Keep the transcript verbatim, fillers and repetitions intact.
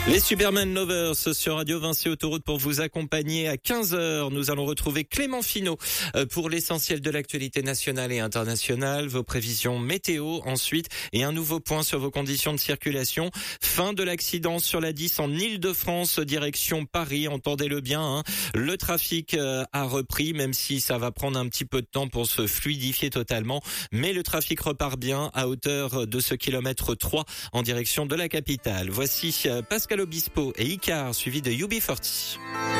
Les Superman Lovers sur Radio Vinci Autoroute pour vous accompagner à quinze heures. Nous allons retrouver Clément Finot pour l'essentiel de l'actualité nationale et internationale, vos prévisions météo ensuite et un nouveau point sur vos conditions de circulation. Fin de l'accident sur la dix en Île-de-France, direction Paris, entendez-le bien. Hein. Le trafic a repris, même si ça va prendre un petit peu de temps pour se fluidifier totalement. Mais le trafic repart bien à hauteur de ce kilomètre trois en direction de la capitale. Voici Pascal Obispo et Icar, suivi de U B quarante.